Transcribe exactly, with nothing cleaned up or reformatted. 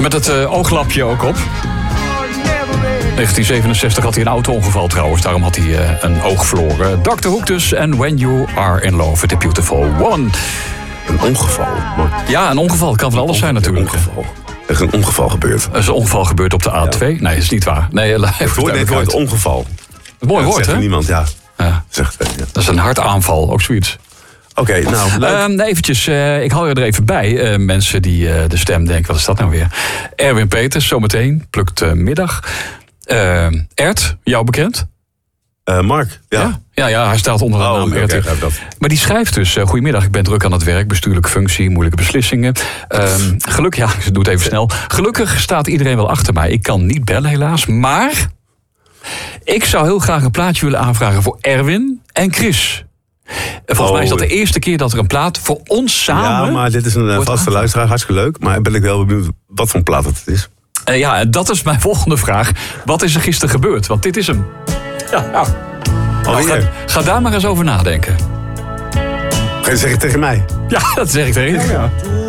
met het uh, ooglapje ook op. negentien zevenenzestig had hij een auto-ongeval trouwens. Daarom had hij uh, een oog verloren. dokter Hoek dus. En When You Are In Love with the Beautiful One. Een ongeval? Maar... Ja, een ongeval. Het kan van alles zijn natuurlijk. Een ongeval. Er is een ongeval gebeurd. Er is een ongeval gebeurd op de A twee. Ja. Nee, dat is niet waar. Nee, het woord nee, het ongeval. Een mooi woord, hè? Zegt niemand, ja. ja. Zegt, ja. Dat is een hartaanval, ook zoiets. Oké, okay, nou, leuk. Uh, eventjes, uh, ik hou je er even bij. Uh, mensen die uh, de stem denken, wat is dat nou weer? Erwin Peters, zometeen, plukt uh, middag. Uh, Ert, jou bekend? Uh, Mark, ja. ja. Ja, ja, hij staat onder de oh, naam okay, Ert. okay, dat. Maar die schrijft dus, uh, goedemiddag, ik ben druk aan het werk, bestuurlijke functie, moeilijke beslissingen. Uh, gelukkig, ja, ik doe het even snel. Gelukkig staat iedereen wel achter mij. Ik kan niet bellen helaas, maar ik zou heel graag een plaatje willen aanvragen voor Erwin en Chris. Volgens oh. mij is dat de eerste keer dat er een plaat voor ons samen... Ja, maar dit is een vaste aanvraag. Luisteraar, hartstikke leuk. Maar ben ik wel benieuwd wat voor een plaat het is. Uh, ja, dat is mijn volgende vraag. Wat is er gisteren gebeurd? Want dit is hem. Ja, ja. Nou, ga, ga daar maar eens over nadenken. Ga je zeggen tegen mij? Ja, dat zeg ik tegen je. Ja, ja.